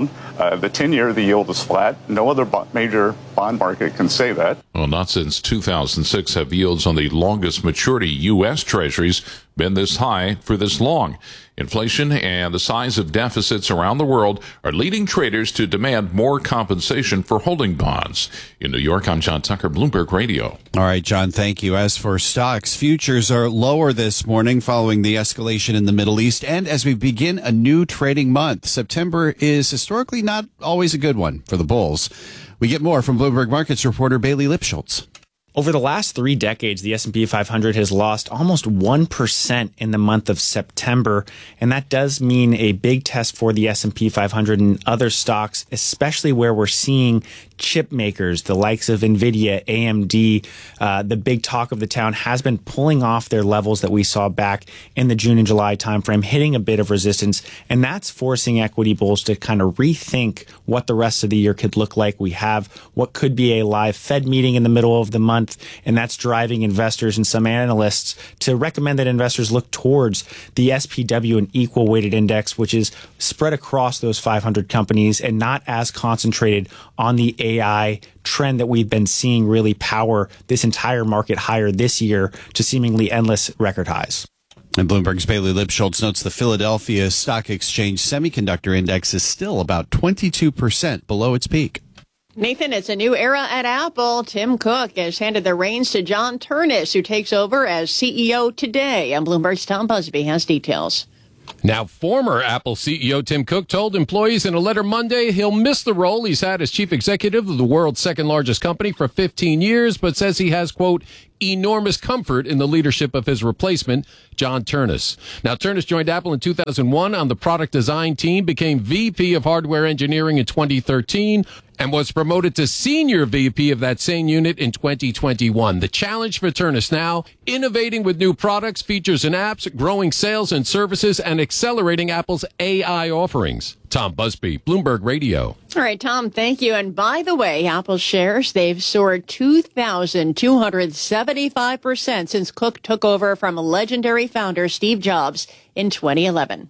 Uh, the ten-year, the yield is flat. No other bo- major bond market can say that. Well, not since two thousand six have yields on the longest maturity U S Treasuries been this high for this long. Inflation and the size of deficits around the world are leading traders to demand more compensation for holding bonds. In New York, I'm John Tucker, Bloomberg Radio. All right, John, thank you. As for stocks, futures are lower this morning following the escalation in the Middle East. And as we begin a new trading month, September is historically not always a good one for the bulls. We get more from Bloomberg Markets reporter Bailey Lipschultz. Over the last three decades, the S and P five hundred has lost almost one percent in the month of September, and that does mean a big test for the S and P five hundred and other stocks, especially where we're seeing chip makers, the likes of NVIDIA, A M D, uh, the big talk of the town has been pulling off their levels that we saw back in the June and July timeframe, hitting a bit of resistance, and that's forcing equity bulls to kind of rethink what the rest of the year could look like. We have what could be a live Fed meeting in the middle of the month, and that's driving investors and some analysts to recommend that investors look towards the S P W, an equal weighted index, which is spread across those five hundred companies and not as concentrated on the A I trend that we've been seeing really power this entire market higher this year to seemingly endless record highs. And Bloomberg's Bailey Lipschultz notes the Philadelphia Stock Exchange Semiconductor Index is still about twenty-two percent below its peak. Nathan, it's a new era at Apple. Tim Cook has handed the reins to John Ternus, who takes over as C E O today. And Bloomberg's Tom Busby has details. Now, former Apple C E O Tim Cook told employees in a letter Monday he'll miss the role he's had as chief executive of the world's second largest company for fifteen years, but says he has, quote, enormous comfort in the leadership of his replacement, John Ternus. Now, Ternus joined Apple in two thousand one on the product design team, became V P of hardware engineering in twenty thirteen, and was promoted to senior V P of that same unit in twenty twenty-one. The challenge for Ternus now, innovating with new products, features, and apps, growing sales and services, and accelerating Apple's A I offerings. Tom Busby, Bloomberg Radio. All right, Tom, thank you. And by the way, Apple shares, they've soared two thousand two hundred seventy-five percent since Cook took over from legendary founder Steve Jobs in twenty eleven.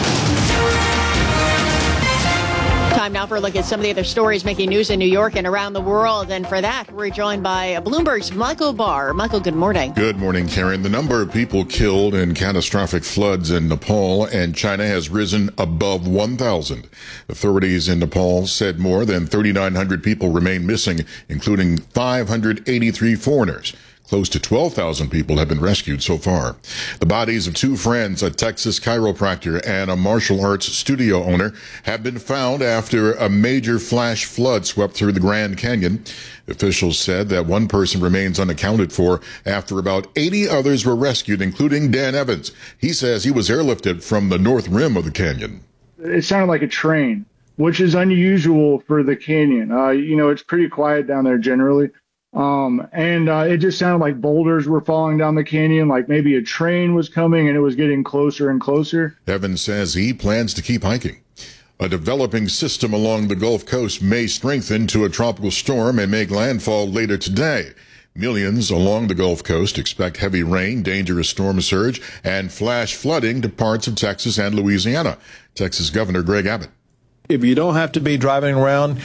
Time now for a look at some of the other stories making news in New York and around the world. And for that, we're joined by Bloomberg's Michael Barr. Michael, good morning. Good morning, Karen. The number of people killed in catastrophic floods in Nepal and China has risen above one thousand. Authorities in Nepal said more than thirty-nine hundred people remain missing, including five hundred eighty-three foreigners. Close to twelve thousand people have been rescued so far. The bodies of two friends, a Texas chiropractor and a martial arts studio owner, have been found after a major flash flood swept through the Grand Canyon. Officials said that one person remains unaccounted for after about eighty others were rescued, including Dan Evans. He says he was airlifted from the north rim of the canyon. It sounded like a train, which is unusual for the canyon. Uh, you know, it's pretty quiet down there generally. Um, and uh, it just sounded like boulders were falling down the canyon, like maybe a train was coming and it was getting closer and closer. Evans says he plans to keep hiking. A developing system along the Gulf Coast may strengthen to a tropical storm and make landfall later today. Millions along the Gulf Coast expect heavy rain, dangerous storm surge, and flash flooding to parts of Texas and Louisiana. Texas Governor Greg Abbott. If you don't have to be driving around,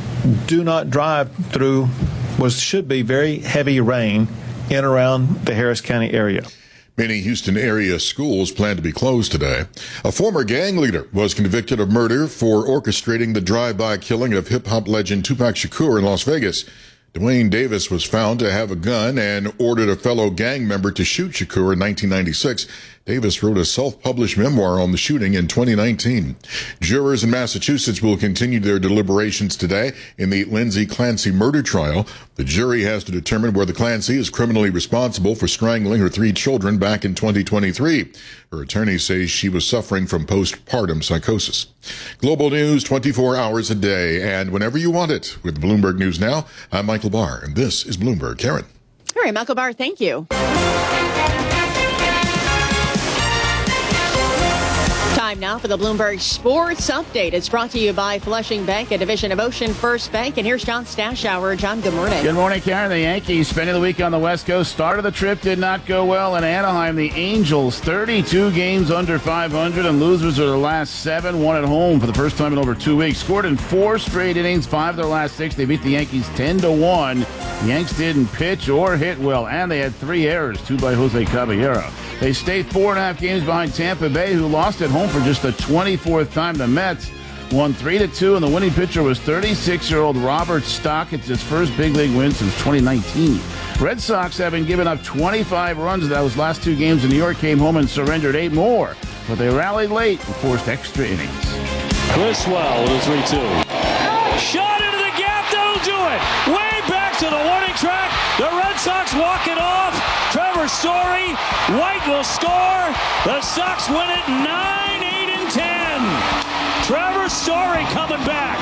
do not drive through what should be very heavy rain in around the Harris County area. Many Houston area schools plan to be closed today. A former gang leader was convicted of murder for orchestrating the drive-by killing of hip-hop legend Tupac Shakur in Las Vegas. Dwayne Davis was found to have a gun and ordered a fellow gang member to shoot Shakur in nineteen ninety-six. Davis wrote a self-published memoir on the shooting in twenty nineteen. Jurors in Massachusetts will continue their deliberations today in the Lindsay Clancy murder trial. The jury has to determine whether Clancy is criminally responsible for strangling her three children back in twenty twenty-three. Her attorney says she was suffering from postpartum psychosis. Global news twenty-four hours a day and whenever you want it. With Bloomberg News Now, I'm Michael Barr, and this is Bloomberg. Karen. All right, Michael Barr, thank you. Time Time now for the Bloomberg Sports Update. It's brought to you by Flushing Bank, a division of Ocean First Bank. And here's John Stashauer. John, good morning. Good morning, Karen. The Yankees spending the week on the West Coast. Start of the trip did not go well in Anaheim. The Angels, thirty-two games under five hundred, and losers are the last seven. One at home for the first time in over two weeks. Scored in four straight innings, five of their last six. They beat the Yankees ten to one. The Yanks didn't pitch or hit well, and they had three errors, two by Jose Caballero. They stayed four and a half games behind Tampa Bay, who lost at home for just the twenty-fourth time. The Mets won three to two, and the winning pitcher was thirty-six-year-old Robert Stock. It's his first big league win since twenty nineteen. Red Sox have been giving up twenty-five runs in those last two games in New York, came home and surrendered eight more, but they rallied late and forced extra innings. Criswell with a three two. Shot into the gap, that'll do it. Way back to the warning track. The Red Sox walk it off. Trevor Story, White will score. The Sox win it nine, eight, and ten. Trevor Story coming back.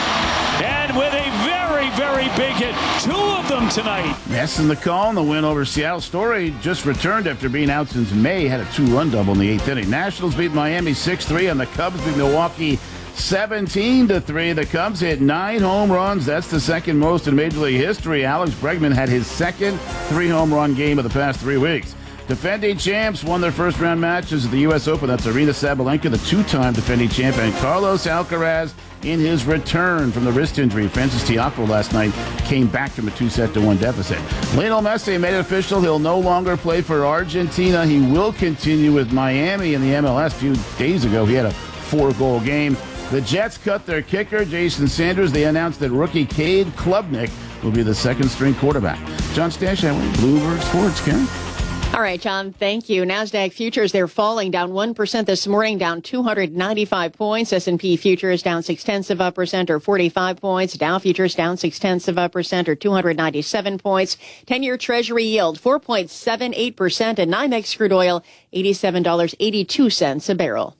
And with a very, very big hit. Two of them tonight. Yes, in the call and the win over Seattle. Story just returned after being out since May. Had a two-run double in the eighth inning. Nationals beat Miami six three, and the Cubs beat Milwaukee seventeen to three. The Cubs hit nine home runs. That's the second most in Major League history. Alex Bregman had his second three-home run game of the past three weeks. Defending champs won their first-round matches at the U S Open. That's Arina Sabalenka, the two-time defending champ, and Carlos Alcaraz in his return from the wrist injury. Francis Tiafoe last night came back from a two-set to one deficit. Lionel Messi made it official. He'll no longer play for Argentina. He will continue with Miami in the M L S. A few days ago, he had a four-goal game. The Jets cut their kicker, Jason Sanders. They announced that rookie Cade Klubnik will be the second-string quarterback. John Stashauer, Bloomberg Sports. Karen? All right, John, thank you. NASDAQ futures, they're falling down one percent this morning, down two hundred ninety-five points. S and P futures down six-tenths of a percent or forty-five points. Dow futures down six-tenths of a percent or two hundred ninety-seven points. ten-year Treasury yield four point seven eight percent, and NYMEX crude oil eighty-seven dollars and eighty-two cents a barrel.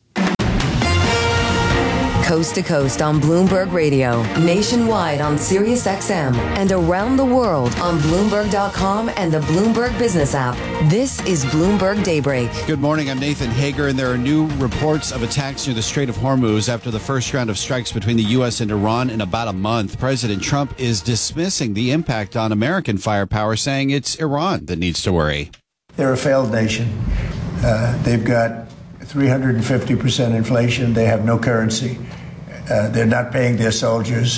Coast to coast on Bloomberg Radio, nationwide on Sirius X M, and around the world on Bloomberg dot com and the Bloomberg Business app. This is Bloomberg Daybreak. Good morning. I'm Nathan Hager, and there are new reports of attacks near the Strait of Hormuz after the first round of strikes between the U S and Iran in about a month. President Trump is dismissing the impact on American firepower, saying it's Iran that needs to worry. They're a failed nation. Uh, they've got three hundred fifty percent inflation. They have no currency. Uh, they're not paying their soldiers.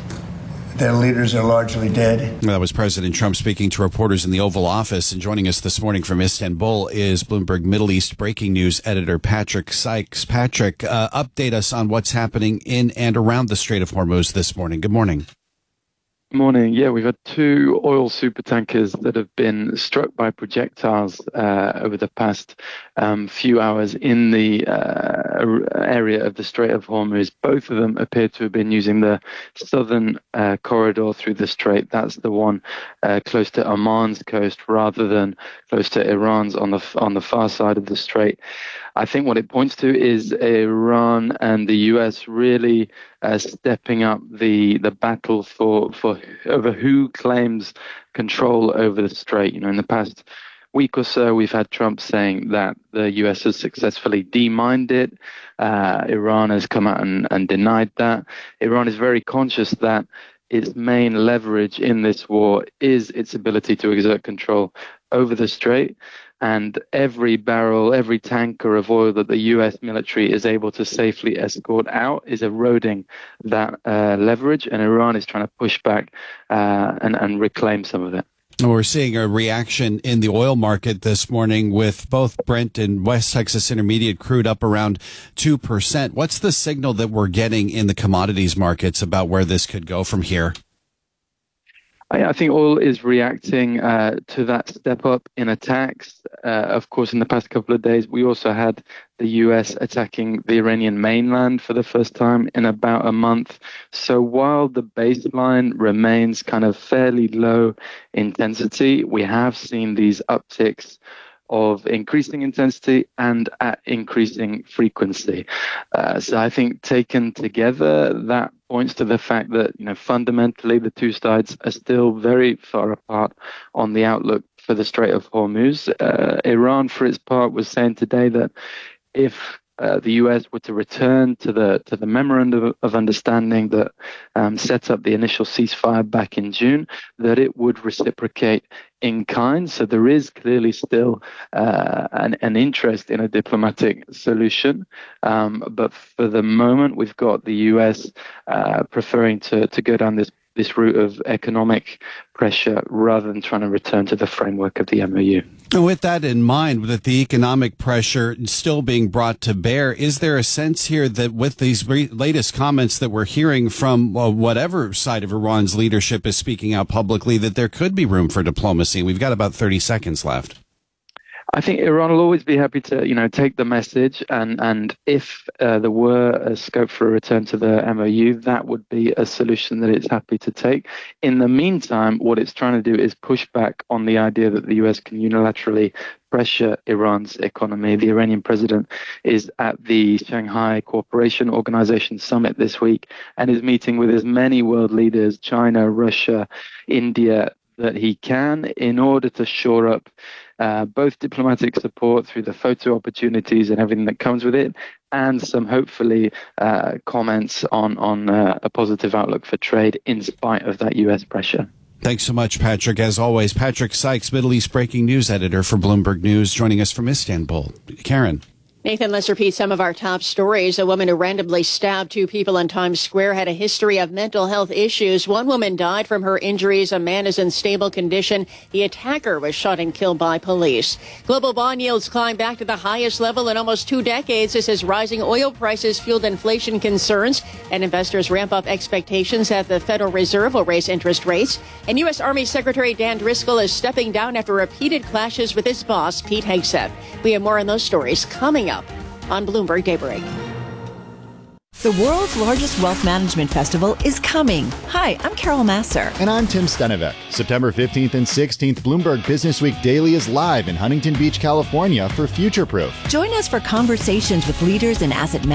Their leaders are largely dead. That was President Trump speaking to reporters in the Oval Office. And joining us this morning from Istanbul is Bloomberg Middle East breaking news editor Patrick Sykes. Patrick, uh, update us on what's happening in and around the Strait of Hormuz this morning. Good morning. Morning. Yeah, we've had two oil supertankers that have been struck by projectiles uh, over the past um, few hours in the uh, area of the Strait of Hormuz. Both of them appear to have been using the southern uh, corridor through the strait. That's the one uh, close to Oman's coast rather than close to Iran's on the on the far side of the strait. I think what it points to is Iran and the U S really uh, stepping up the the battle for for over who claims control over the strait. You know, in the past week or so, we've had Trump saying that the U S has successfully demined it. Uh, Iran has come out and, and denied that. Iran is very conscious that its main leverage in this war is its ability to exert control over the strait. And every barrel, every tanker of oil that the U S military is able to safely escort out is eroding that uh, leverage, and Iran is trying to push back uh, and, and reclaim some of it. We're seeing a reaction in the oil market this morning with both Brent and West Texas Intermediate crude up around two percent. What's the signal that we're getting in the commodities markets about where this could go from here? I think oil is reacting uh, to that step up in attacks. Uh, of course, in the past couple of days, we also had the U S attacking the Iranian mainland for the first time in about a month. So while the baseline remains kind of fairly low intensity, we have seen these upticks of increasing intensity and at increasing frequency. Uh, so I think taken together, that points to the fact that, you know, fundamentally the two sides are still very far apart on the outlook for the Strait of Hormuz. Uh, Iran, for its part, was saying today that if uh, the U S were to return to the to the memorandum of understanding that um, set up the initial ceasefire back in June, that it would reciprocate in kind. So there is clearly still uh, an, an interest in a diplomatic solution. Um, but for the moment, we've got the U S uh, preferring to, to go down this this route of economic pressure rather than trying to return to the framework of the M O U. And with that in mind, with the economic pressure still being brought to bear, is there a sense here that with these re- latest comments that we're hearing from well, whatever side of Iran's leadership is speaking out publicly, that there could be room for diplomacy? We've got about thirty seconds left. I think Iran will always be happy to, you know, take the message, and and if uh, there were a scope for a return to the M O U, that would be a solution that it's happy to take. In the meantime, what it's trying to do is push back on the idea that the U S can unilaterally pressure Iran's economy. The Iranian president is at the Shanghai Cooperation Organization summit this week and is meeting with as many world leaders, China, Russia, India, that he can, in order to shore up uh, both diplomatic support through the photo opportunities and everything that comes with it, and some hopefully uh, comments on, on uh, a positive outlook for trade in spite of that U S pressure. Thanks so much, Patrick. As always, Patrick Sykes, Middle East Breaking News Editor for Bloomberg News, joining us from Istanbul. Karen. Nathan, let's repeat some of our top stories. A woman who randomly stabbed two people in Times Square had a history of mental health issues. One woman died from her injuries. A man is in stable condition. The attacker was shot and killed by police. Global bond yields climbed back to the highest level in almost two decades. This as rising oil prices fueled inflation concerns, and investors ramp up expectations that the Federal Reserve will raise interest rates. And U S. Army Secretary Dan Driscoll is stepping down after repeated clashes with his boss, Pete Hegseth. We have more on those stories coming up on Bloomberg Daybreak. The world's largest wealth management festival is coming. Hi, I'm Carol Masser. And I'm Tim Stenevec. September fifteenth and sixteenth, Bloomberg Business Week Daily is live in Huntington Beach, California for Future Proof. Join us for conversations with leaders in asset management